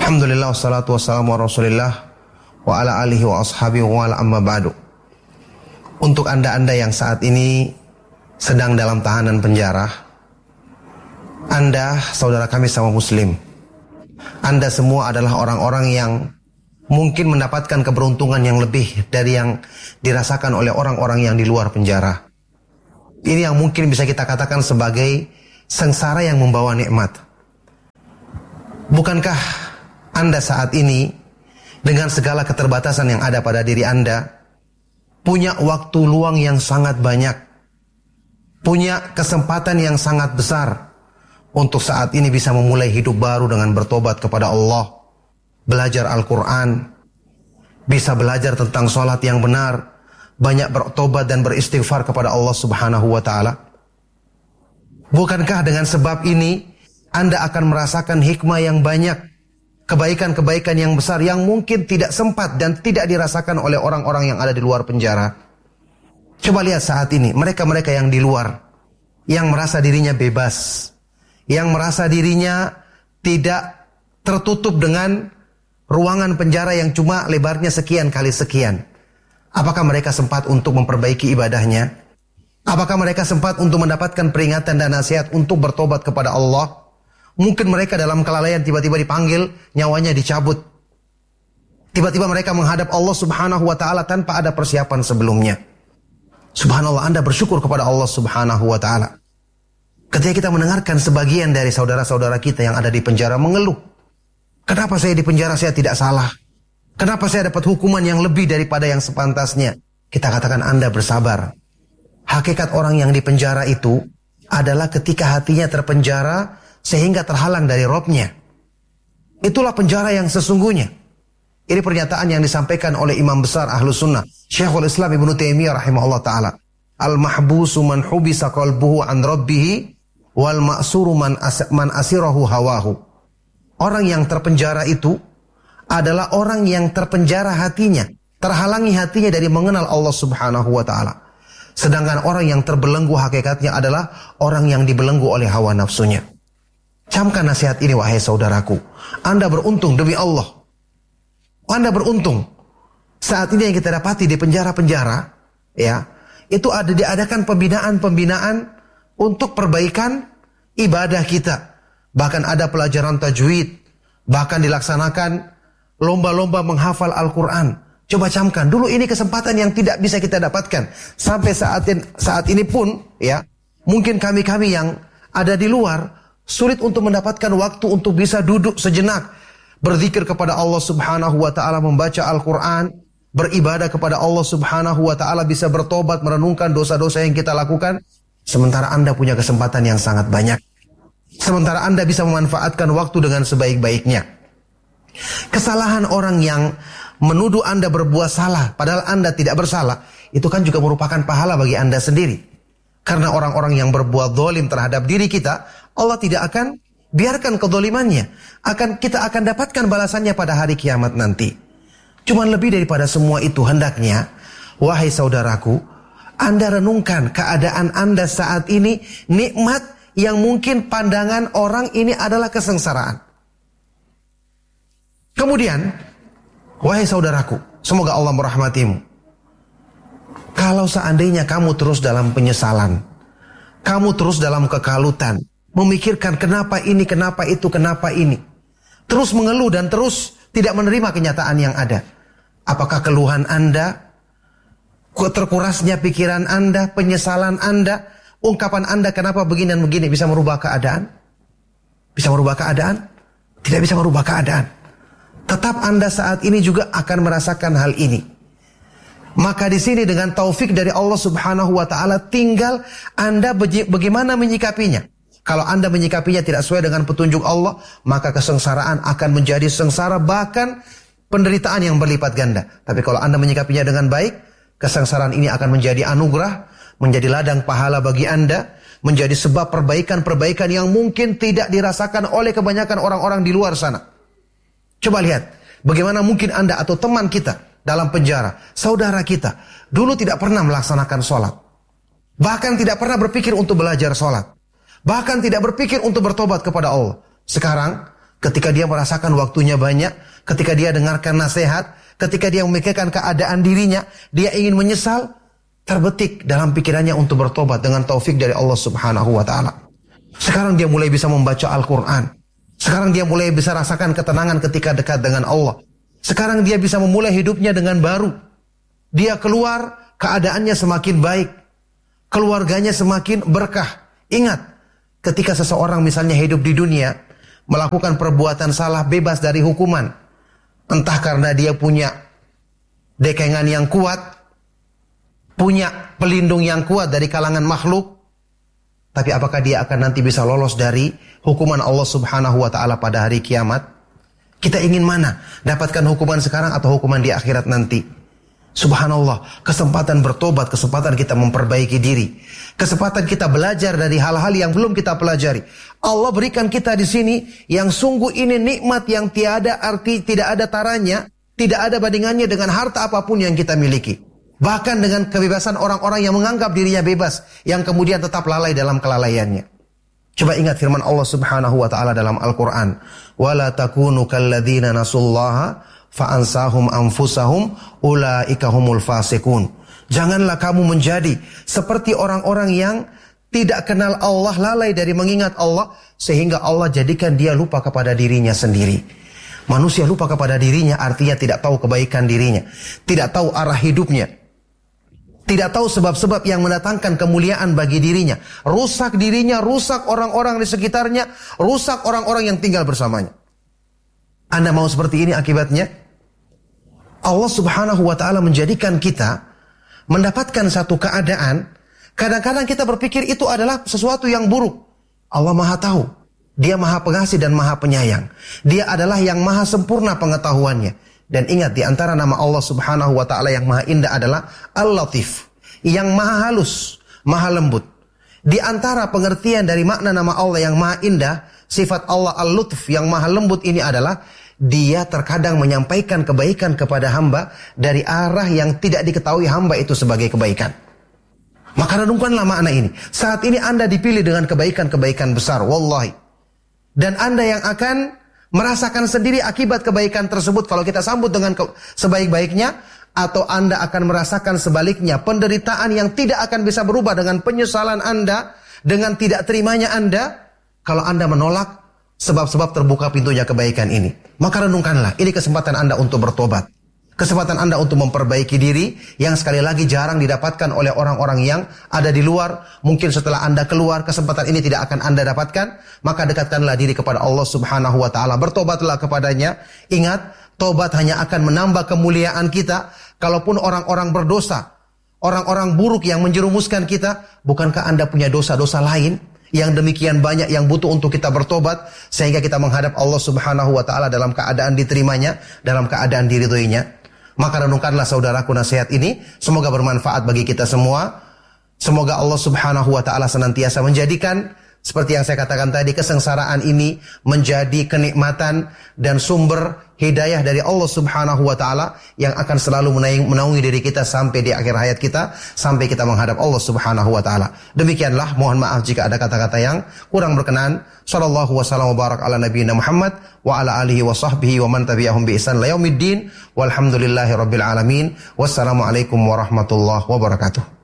Alhamdulillah wassalatu wassalamu ala Rasulillah wa ala alihi wa ashabihi wa ala amma ba'du. Untuk anda-anda yang saat ini sedang dalam tahanan penjara, anda saudara kami sama muslim, anda semua adalah orang-orang yang mungkin mendapatkan keberuntungan yang lebih dari yang dirasakan oleh orang-orang yang di luar penjara. Ini yang mungkin bisa kita katakan sebagai sengsara yang membawa nikmat. Bukankah Anda saat ini dengan segala keterbatasan yang ada pada diri Anda punya waktu luang yang sangat banyak, punya kesempatan yang sangat besar untuk saat ini bisa memulai hidup baru dengan bertobat kepada Allah, belajar Al-Quran, bisa belajar tentang sholat yang benar, banyak bertobat dan beristighfar kepada Allah Subhanahu wa Ta'ala. Bukankah dengan sebab ini Anda akan merasakan hikmah yang banyak, kebaikan-kebaikan yang besar yang mungkin tidak sempat dan tidak dirasakan oleh orang-orang yang ada di luar penjara? Coba lihat saat ini, mereka-mereka yang di luar, yang merasa dirinya bebas, yang merasa dirinya tidak tertutup dengan ruangan penjara yang cuma lebarnya sekian kali sekian. Apakah mereka sempat untuk memperbaiki ibadahnya? Apakah mereka sempat untuk mendapatkan peringatan dan nasihat untuk bertobat kepada Allah? Mungkin mereka dalam kelalaian tiba-tiba dipanggil, nyawanya dicabut. Tiba-tiba mereka menghadap Allah Subhanahu wa Ta'ala tanpa ada persiapan sebelumnya. Subhanallah, Anda bersyukur kepada Allah Subhanahu wa Ta'ala. Ketika kita mendengarkan sebagian dari saudara-saudara kita yang ada di penjara mengeluh, kenapa saya di penjara, saya tidak salah? Kenapa saya dapat hukuman yang lebih daripada yang sepantasnya? Kita katakan, Anda bersabar. Hakikat orang yang di penjara itu adalah ketika hatinya terpenjara sehingga terhalang dari Robnya. Itulah penjara yang sesungguhnya. Ini pernyataan yang disampaikan oleh Imam Besar Ahlus Sunnah, Syekhul Islam Ibnu Taimiyah rahimahullah ta'ala. Al-mahbusu man hubisa qalbuhu an rabbihi wal ma'suru man asirahu hawahu. Orang yang terpenjara itu adalah orang yang terpenjara hatinya, terhalangi hatinya dari mengenal Allah Subhanahu wa Ta'ala. Sedangkan orang yang terbelenggu hakikatnya adalah orang yang dibelenggu oleh hawa nafsunya. Camkan nasihat ini wahai saudaraku. Anda beruntung demi Allah. Anda beruntung. Saat ini yang kita dapati di penjara-penjara, ya, itu diadakan pembinaan-pembinaan untuk perbaikan ibadah kita. Bahkan ada pelajaran tajwid, bahkan dilaksanakan lomba-lomba menghafal Al-Quran. Coba camkan, dulu ini kesempatan yang tidak bisa kita dapatkan. Sampai saat ini pun, ya, mungkin kami-kami yang ada di luar sulit untuk mendapatkan waktu untuk bisa duduk sejenak, berzikir kepada Allah Subhanahu wa Ta'ala, membaca Al-Quran, beribadah kepada Allah Subhanahu wa Ta'ala, bisa bertobat, merenungkan dosa-dosa yang kita lakukan. Sementara Anda punya kesempatan yang sangat banyak. Sementara Anda bisa memanfaatkan waktu dengan sebaik-baiknya. Kesalahan orang yang menuduh Anda berbuat salah, padahal Anda tidak bersalah, itu kan juga merupakan pahala bagi Anda sendiri. Karena orang-orang yang berbuat zalim terhadap diri kita, Allah tidak akan biarkan kezalimannya. Kita akan dapatkan balasannya pada hari kiamat nanti. Cuman lebih daripada semua itu, hendaknya, wahai saudaraku, Anda renungkan keadaan Anda saat ini, nikmat yang mungkin pandangan orang ini adalah kesengsaraan. Kemudian, wahai saudaraku, semoga Allah merahmatimu. Kalau seandainya kamu terus dalam penyesalan, kamu terus dalam kekalutan, memikirkan kenapa ini, kenapa itu, kenapa ini, terus mengeluh dan terus tidak menerima kenyataan yang ada. Apakah keluhan Anda, terkurasnya pikiran Anda, penyesalan Anda, ungkapan Anda kenapa begini dan begini bisa merubah keadaan? Bisa merubah keadaan? Tidak bisa merubah keadaan. Tetap Anda saat ini juga akan merasakan hal ini. Maka di sini dengan taufik dari Allah Subhanahu wa Ta'ala, tinggal Anda bagaimana menyikapinya. Kalau Anda menyikapinya tidak sesuai dengan petunjuk Allah, maka kesengsaraan akan menjadi sengsara, bahkan penderitaan yang berlipat ganda. Tapi kalau Anda menyikapinya dengan baik, kesengsaraan ini akan menjadi anugerah, menjadi ladang pahala bagi Anda, menjadi sebab perbaikan-perbaikan yang mungkin tidak dirasakan oleh kebanyakan orang-orang di luar sana. Coba lihat, bagaimana mungkin Anda atau teman kita dalam penjara, saudara kita, dulu tidak pernah melaksanakan sholat. Bahkan tidak pernah berpikir untuk belajar sholat. Bahkan tidak berpikir untuk bertobat kepada Allah. Sekarang, ketika dia merasakan waktunya banyak, ketika dia dengarkan nasihat, ketika dia memikirkan keadaan dirinya, dia ingin menyesal, terbetik dalam pikirannya untuk bertobat dengan taufik dari Allah Subhanahu wa taala. Sekarang dia mulai bisa membaca Al-Quran. Sekarang dia mulai bisa rasakan ketenangan ketika dekat dengan Allah. Sekarang dia bisa memulai hidupnya dengan baru. Dia keluar, keadaannya semakin baik. Keluarganya semakin berkah. Ingat, ketika seseorang misalnya hidup di dunia, melakukan perbuatan salah bebas dari hukuman. Entah karena dia punya dekengan yang kuat, punya pelindung yang kuat dari kalangan makhluk, tapi apakah dia akan nanti bisa lolos dari hukuman Allah Subhanahu wa taala pada hari kiamat? Kita ingin mana? Dapatkan hukuman sekarang atau hukuman di akhirat nanti? Subhanallah, kesempatan bertobat, kesempatan kita memperbaiki diri, kesempatan kita belajar dari hal-hal yang belum kita pelajari. Allah berikan kita di sini yang sungguh ini nikmat yang tiada arti, tidak ada taranya, tidak ada bandingannya dengan harta apapun yang kita miliki. Bahkan dengan kebebasan orang-orang yang menganggap dirinya bebas, yang kemudian tetap lalai dalam kelalaiannya. Coba ingat firman Allah Subhanahu wa taala dalam Al-Qur'an, "Wala takunu kalladzina nasullaha fa'ansahum anfusahum ulaika humul fasiqun." Janganlah kamu menjadi seperti orang-orang yang tidak kenal Allah, lalai dari mengingat Allah, sehingga Allah jadikan dia lupa kepada dirinya sendiri. Manusia lupa kepada dirinya artinya tidak tahu kebaikan dirinya, tidak tahu arah hidupnya, tidak tahu sebab-sebab yang mendatangkan kemuliaan bagi dirinya. Rusak dirinya, rusak orang-orang di sekitarnya, rusak orang-orang yang tinggal bersamanya. Anda mau seperti ini akibatnya? Allah Subhanahu wa taala menjadikan kita mendapatkan satu keadaan, kadang-kadang kita berpikir itu adalah sesuatu yang buruk. Allah Maha tahu. Dia Maha Pengasih dan Maha Penyayang. Dia adalah yang Maha sempurna pengetahuannya. Dan ingat, di antara nama Allah Subhanahu wa taala yang Maha Indah adalah Al-Latif, yang Maha Halus, Maha Lembut. Di antara pengertian dari makna nama Allah yang Maha Indah, sifat Allah Al-Lutf yang Maha Lembut ini adalah Dia terkadang menyampaikan kebaikan kepada hamba dari arah yang tidak diketahui hamba itu sebagai kebaikan. Maka renungkanlah makna ini. Saat ini Anda dipilih dengan kebaikan-kebaikan besar, wallahi. Dan Anda yang akan merasakan sendiri akibat kebaikan tersebut kalau kita sambut dengan sebaik-baiknya, atau Anda akan merasakan sebaliknya, penderitaan yang tidak akan bisa berubah dengan penyesalan Anda, dengan tidak terimanya Anda, kalau Anda menolak sebab-sebab terbuka pintunya kebaikan ini. Maka renungkanlah, ini kesempatan Anda untuk bertobat. Kesempatan Anda untuk memperbaiki diri yang sekali lagi jarang didapatkan oleh orang-orang yang ada di luar. Mungkin setelah Anda keluar, kesempatan ini tidak akan Anda dapatkan. Maka dekatkanlah diri kepada Allah Subhanahu wa taala. Bertobatlah kepadanya. Ingat, tobat hanya akan menambah kemuliaan kita. Kalaupun orang-orang berdosa, orang-orang buruk yang menjerumuskan kita, bukankah Anda punya dosa-dosa lain yang demikian banyak yang butuh untuk kita bertobat sehingga kita menghadap Allah Subhanahu wa taala dalam keadaan diterimanya, dalam keadaan diridhoinya? Maka renungkanlah saudaraku nasihat ini, semoga bermanfaat bagi kita semua. Semoga Allah Subhanahu wa taala senantiasa menjadikan seperti yang saya katakan tadi, kesengsaraan ini menjadi kenikmatan dan sumber hidayah dari Allah Subhanahu wa taala yang akan selalu menaungi diri kita sampai di akhir hayat kita, sampai kita menghadap Allah Subhanahu wa taala. Demikianlah, mohon maaf jika ada kata-kata yang kurang berkenan. Sallallahu wasallam wa barak ala nabiyina Muhammad wa ala alihi wa sahbihi wa man tabi'ahum bi ihsan ila yaumiddin walhamdulillahi rabbil alamin. Wassalamualaikum warahmatullahi wabarakatuh.